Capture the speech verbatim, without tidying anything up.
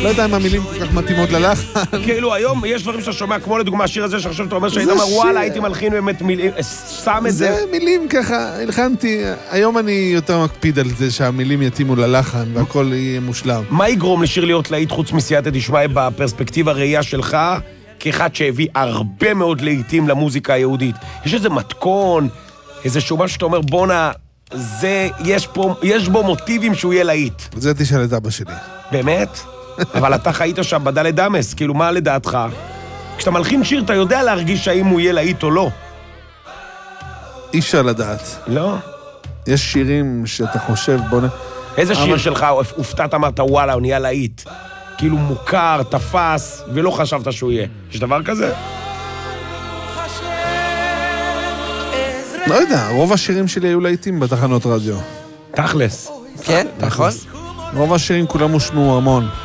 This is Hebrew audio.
לא יודע אם המילים כל כך מתאימות ללחן. כאילו, היום יש דברים שאתה שומע, כמו לדוגמה השיר הזה, שעכשיו אתה אומר שהיית אומר, וואלה, הייתי מלחין באמת מילים, שם את זה. זה מילים ככה, הלחנתי, היום אני יותר מקפיד על זה שהמילים יתאימו ללחן, והכל יהיה מושלם. מה יגרום לשיר להיות להיט חוץ מסייעתא דשמיא בפרספקטיבה הראייה שלך, כאחד שהביא הרבה מאוד להיטים למוזיקה היהודית? יש איזה מתכון, איזה שומן שאתה אומר, בונה, זה, יש פה, יש בו מוטיבים שהוא יהיה להיט. זה תשאל את אבא שלי. באמת? אבל אתה חיית שם בדלת אמס, כאילו מה לדעתך? כשאתה מלחין שיר, אתה יודע להרגיש האם הוא יהיה להיט או לא. אי אפשר לדעת. לא? יש שירים שאתה חושב, בוא נ... איזה שיר שלך הופתעת, אמרת, וואלה, הוא נהיה להיט? כאילו מוכר, תפס, ולא חשבת שהוא יהיה. יש דבר כזה? לא יודע, רוב השירים שלי היו להיטים בתחנות רדיו. תכלס. כן, נכון. רוב השירים כולם הושמעו המון.